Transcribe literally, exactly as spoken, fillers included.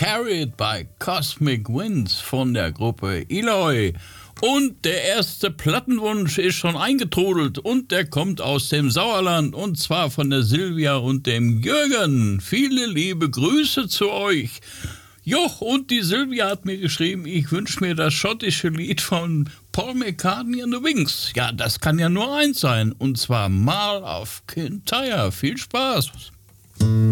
Carried by Cosmic Winds von der Gruppe Eloy. Und der erste Plattenwunsch ist schon eingetrudelt und der kommt aus dem Sauerland und zwar von der Silvia und dem Jürgen. Viele liebe Grüße zu euch. Jo, und die Silvia hat mir geschrieben, ich wünsche mir das schottische Lied von Paul McCartney and the Wings. Ja, das kann ja nur eins sein und zwar Mal of Kintyre. Viel Spaß.